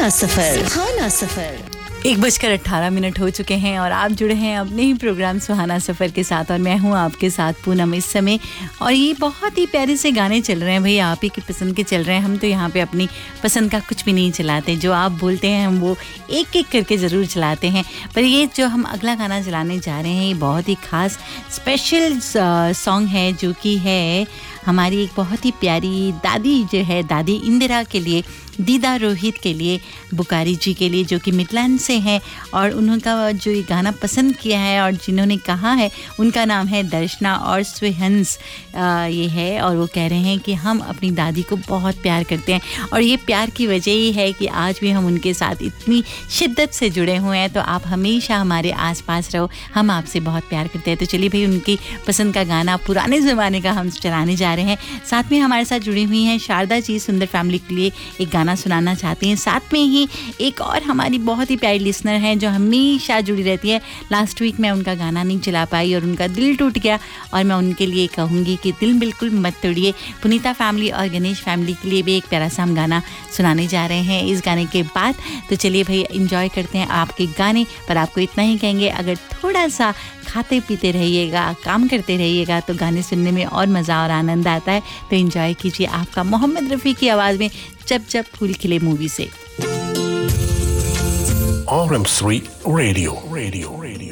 सुहाना सफर 1:18 हो चुके हैं और आप जुड़े हैं अपने ही प्रोग्राम सुहाना सफ़र के साथ और मैं हूं आपके साथ पूनम इस समय। और ये बहुत ही प्यारे से गाने चल रहे हैं भैया, आप ही की पसंद के चल रहे हैं। हम तो यहाँ पे अपनी पसंद का कुछ भी नहीं चलाते, जो आप बोलते हैं हम वो एक एक करके ज़रूर चलाते हैं। पर ये जो हम अगला गाना चलाने जा रहे हैं ये बहुत ही ख़ास स्पेशल सॉन्ग है, जो कि है हमारी एक बहुत ही प्यारी दादी जो है, दादी इंदिरा के लिए, दीदा रोहित के लिए, बुकारी जी के लिए जो कि मिथिलान से हैं। और उनका जो ये गाना पसंद किया है और जिन्होंने कहा है उनका नाम है दर्शना और स्वेहंस ये है। और वो कह रहे हैं कि हम अपनी दादी को बहुत प्यार करते हैं और ये प्यार की वजह ही है कि आज भी हम उनके साथ इतनी शिद्दत से जुड़े हुए हैं। तो आप हमेशा हमारे आसपास रहो, हम आपसे बहुत प्यार करते हैं। तो चलिए भाई, उनकी पसंद का गाना पुराने ज़माने का हम चलाने जा रहे हैं। साथ में हमारे साथ जुड़ी हुई हैं शारदा जी, सुंदर फैमिली के लिए एक गाना सुनाना चाहती हैं। साथ में ही एक और हमारी बहुत ही प्यारी लिसनर हैं जो हमेशा जुड़ी रहती है। लास्ट वीक मैं उनका गाना नहीं चला पाई और उनका दिल टूट गया, और मैं उनके लिए कहूँगी कि दिल बिल्कुल मत तोड़िए। पुनीता फैमिली और गणेश फैमिली के लिए भी एक प्यारा सा हम गाना सुनाने जा रहे हैं इस गाने के बाद। तो चलिए भाई, एंजॉय करते हैं आपके गाने। पर आपको इतना ही कहेंगे, अगर थोड़ा सा खाते पीते रहिएगा, काम करते रहिएगा तो गाने सुनने में और मज़ा और आनंद आता है। तो एंजॉय कीजिए आपका मोहम्मद रफ़ी की आवाज़ में जब जब फूल खिले मूवी से। RM3 Radio.